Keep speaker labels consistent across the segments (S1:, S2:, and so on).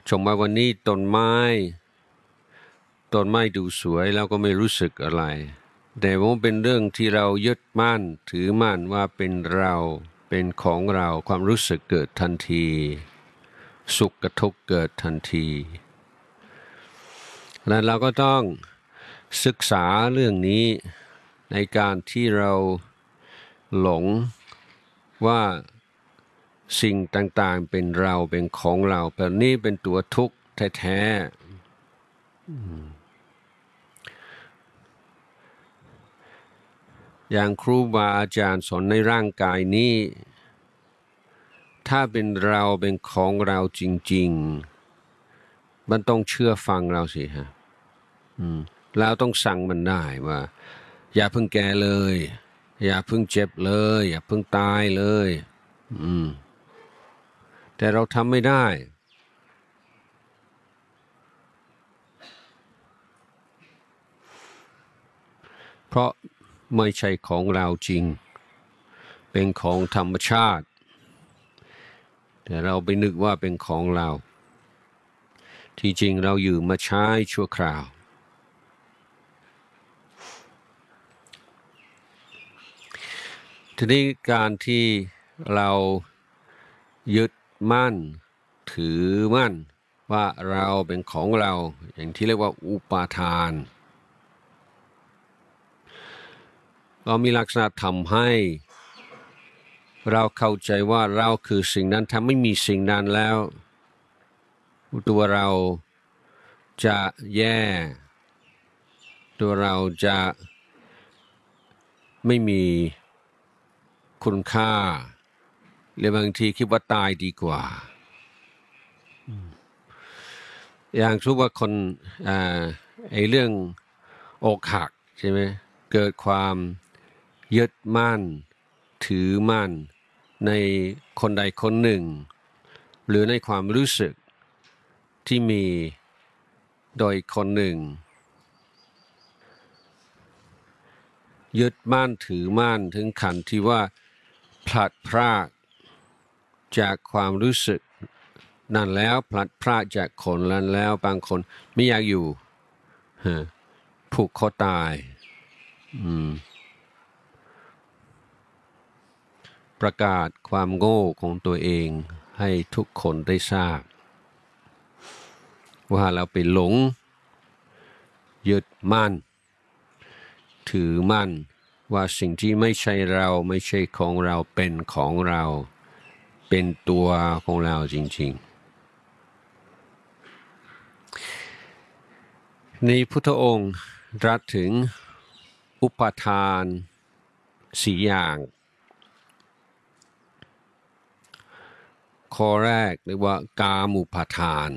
S1: ชมว่าวันนี้ต้นไม้ดูสวยแล้วก็ไม่รู้สึกอะไรแต่ว่าเป็นเรื่องที่เรายึดมั่นถือมั่นว่าเป็นเราเป็นของเราความรู้สึกเกิดทันทีสุขกับทุกข์เกิดทันทีแล้วเราก็ต้องศึกษาเรื่องนี้ในการที่เราหลงว่าสิ่งต่างๆเป็นเราเป็นของเราแบบนี้เป็นตัวทุกข์แท้ๆอย่างครูบาอาจารย์สอนในร่างกายนี้ถ้าเป็นเราเป็นของเราจริงๆมันต้องเชื่อฟังเราสิฮะเราต้องสั่งมันได้ว่าอย่าเพิ่งแก่เลยอย่าเพิ่งเจ็บเลยอย่าเพิ่งตายเลยแต่เราทำไม่ได้เพราะไม่ใช่ของเราจริงเป็นของธรรมชาติแต่เราไปนึกว่าเป็นของเราที่จริงเราอยู่มาใช้ชั่วคราวทีนี้การที่เรายึดมั่นถือมั่นว่าเราเป็นของเราอย่างที่เรียกว่าอุปาทานก็มีลักษณะทำให้เราเข้าใจว่าเราคือสิ่งนั้นถ้าไม่มีสิ่งนั้นแล้วตัวเราจะแย่ตัวเราจะไม่มีคุณค่าหรือบางทีคิดว่าตายดีกว่าอย่างทุกว่าคนเรื่องอกหักใช่ไหมเกิดความยึดมั่นถือมั่นในคนใดคนหนึ่งหรือในความรู้สึกที่มีโดยคนหนึ่งยึดมั่นถือมั่นถึงขั้นที่ว่าพลัดพรากจากความรู้สึกนั่นแล้วพลัดพรากจากคนนั้นแล้วบางคนไม่อยากอยู่ผูกคอตายประกาศความโง่ของตัวเองให้ทุกคนได้ทราบว่าเราไปหลงยึดมั่นถือมั่นว่าสิ่งที่ไม่ใช่เราไม่ใช่ของเราเป็นของเราเป็นตัวของเราจริงๆในพุทธองค์ตรัสถึงอุปาทาน4 อย่างข้อแรกเรียกว่ากามอุปาทาน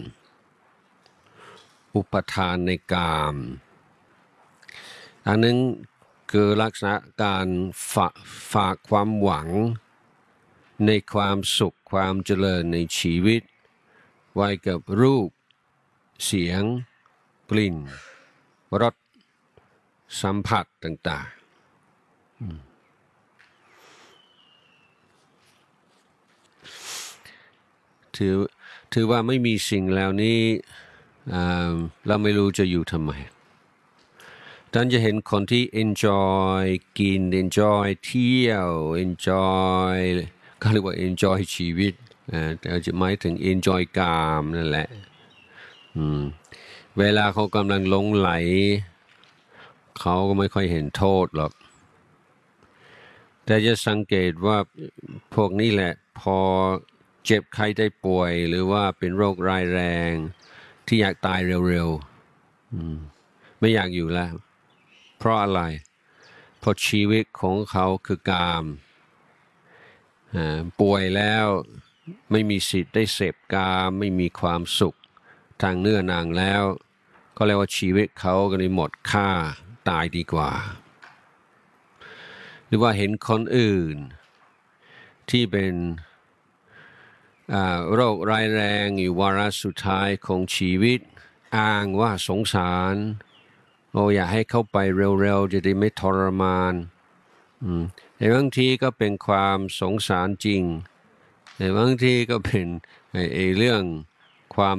S1: อุปาทานในกามอันนั้นคือลักษณะการฝากความหวังในความสุขความเจริญในชีวิตไว้กับรูปเสียงกลิ่นรสสัมผัสต่างๆถือว่าไม่มีสิ่งเหล่านี้เราไม่รู้จะอยู่ทำไมท่านจะเห็นคนที่ enjoy กิน enjoy เที่ยว enjoy ก็เรียกว่า enjoy ชีวิตแต่จะหมายถึง enjoy กามนั่นแหละเวลาเขากำลังหลงไหลเขาก็ไม่ค่อยเห็นโทษหรอกแต่จะสังเกตว่าพวกนี้แหละพอเจ็บไข้ได้ป่วยหรือว่าเป็นโรคร้ายแรงที่อยากตายเร็วๆไม่อยากอยู่แล้วเพราะอะไรเพราะชีวิตของเขาคือกามป่วยแล้วไม่มีสิทธิ์ได้เสพกามไม่มีความสุขทางเนื้อนางแล้วก็เรียกว่าชีวิตเขาก็เลยหมดค่าตายดีกว่าหรือว่าเห็นคนอื่นที่เป็นโรคร้ายแรงอยู่วาระสุดท้ายของชีวิตอ้างว่าสงสารอยากให้เข้าไปเร็วๆจะได้ไม่ทรมานแต่บางทีก็เป็นความสงสารจริงแต่บางทีก็เป็นเรื่องความ